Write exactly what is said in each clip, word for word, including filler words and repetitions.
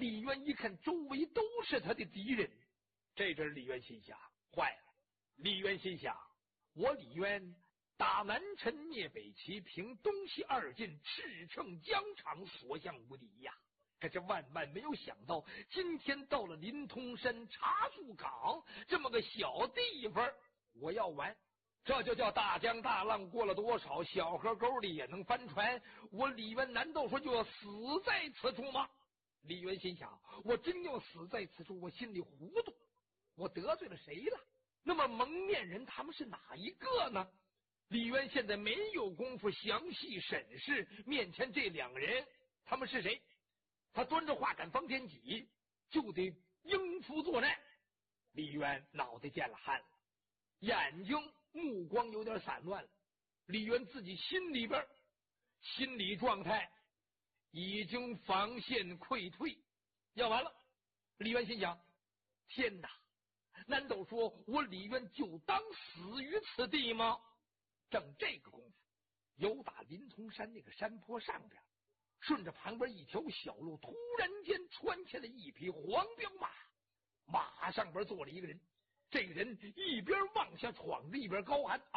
李渊一看周围都是他的敌人，这阵李渊心想坏了。李渊心想，我李渊打南陈灭北齐，平东西二晋，驰骋疆场，所向无敌呀！可是万万没有想到，今天到了临潼山茶树港这么个小地方，我要完。这就叫大江大浪过了多少，小河沟里也能翻船。我李渊难道说就要死在此处吗？李渊心想，我真要死在此处，我心里糊涂，我得罪了谁了？那么蒙面人他们是哪一个呢？李渊现在没有功夫详细审视面前这两个人他们是谁，他端着话赶方天戟就得应付作战。李渊脑袋见了汗了，眼睛目光有点散乱了。李渊自己心里边心理状态已经防线溃退，要完了。李渊心想，天哪，难道说我李渊就当死于此地吗？正这个功夫，有打临潼山那个山坡上边，顺着旁边一条小路，突然间窜起了一匹黄骠马，马上边坐了一个人。这个人一边往下闯着，一边高喊：哎，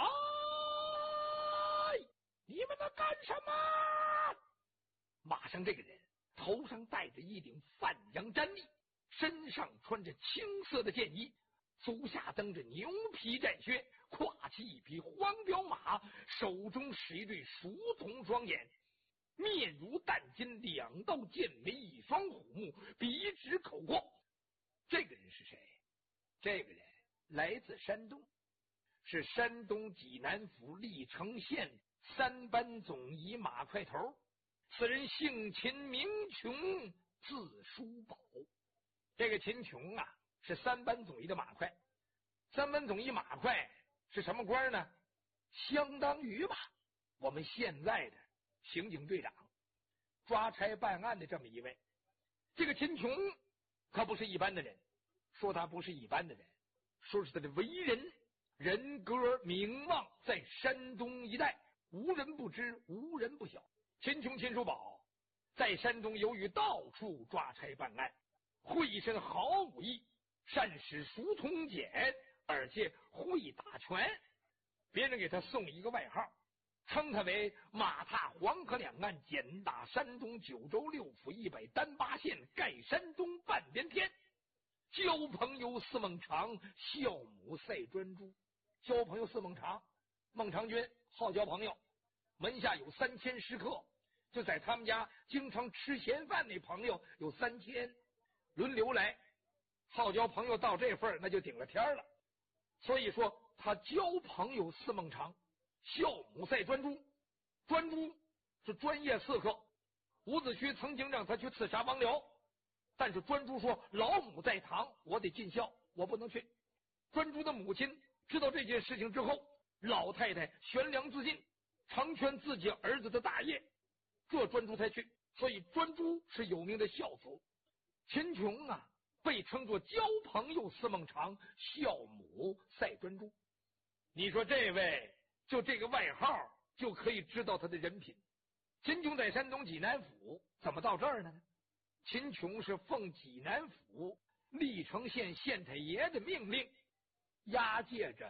你们在干什么？马上这个人头上戴着一顶范阳毡笠，身上穿着青色的箭衣，足下蹬着牛皮战靴，跨起一匹黄骠马，手中使一对熟铜双眼，面如淡金，两道剑眉，一双虎目，笔直口阔。这个人是谁？这个人来自山东，是山东济南府历城县三班总仪马快头。此人姓秦名琼，字叔宝。这个秦琼啊，是三班总仪的马快。三班总仪马快是什么官呢？相当于吧我们现在的刑警队长，抓差办案的这么一位。这个秦琼可不是一般的人，说他不是一般的人，说是他的为人人格名望在山东一带无人不知，无人不晓。秦琼秦叔宝在山东由于到处抓差办案，会一身好武艺，善使熟铜锏，而且会打拳，别人给他送一个外号，称他为马踏黄河两岸，简打山东九州六府一百单八县，盖山东半边天。交朋友似孟尝，孝母赛专诸。交朋友似孟尝，孟尝君好交朋友，门下有三千食客，就在他们家经常吃闲饭那朋友有三千，轮流来，好交朋友到这份那就顶了天了。所以说他交朋友似孟尝，孝母赛专诸。专诸是专业刺客，伍子胥曾经让他去刺杀王僚，但是专诸说老母在堂，我得尽孝，我不能去。专诸的母亲知道这件事情之后，老太太悬梁自尽，成全自己儿子的大业，这专诸才去。所以专诸是有名的孝子。秦琼啊，被称作交朋友似孟尝，孝母赛专诸。你说这位就这个外号就可以知道他的人品。秦琼在山东济南府怎么到这儿呢？秦琼是奉济南府历城县县太爷的命令，押解着